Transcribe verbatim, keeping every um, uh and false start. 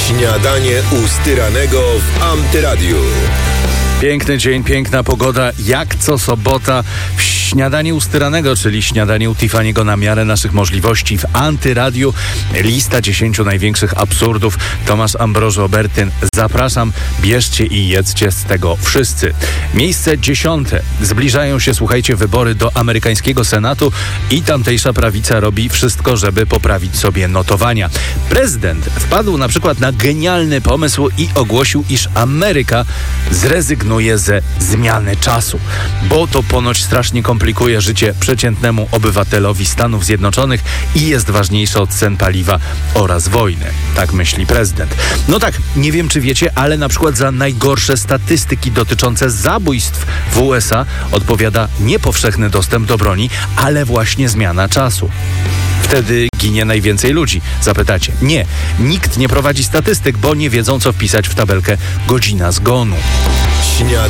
Śniadanie u Styranego w Antyradiu. Piękny dzień, piękna pogoda, jak co sobota w Śniadanie u Styranego, czyli śniadanie u Tiffany'ego na miarę naszych możliwości w Antyradiu. Lista dziesięciu największych absurdów. Tomasz Ambrożo-Obertyn. Zapraszam, bierzcie i jedzcie z tego wszyscy. Miejsce dziesiąte. Zbliżają się, słuchajcie, wybory do amerykańskiego Senatu i tamtejsza prawica robi wszystko, żeby poprawić sobie notowania. Prezydent wpadł na przykład na genialny pomysł i ogłosił, iż Ameryka zrezygnuje ze zmiany czasu, bo to ponoć strasznie komplikuje życie przeciętnemu obywatelowi Stanów Zjednoczonych i jest ważniejsze od cen paliwa oraz wojny. Tak myśli prezydent. No tak, nie wiem czy wiecie, ale na przykład za najgorsze statystyki dotyczące zabójstw w U S A odpowiada nie powszechny dostęp do broni, ale właśnie zmiana czasu. Wtedy ginie najwięcej ludzi. Zapytacie. Nie, nikt nie prowadzi statystyk, bo nie wiedzą co wpisać w tabelkę godzina zgonu. Śniadanie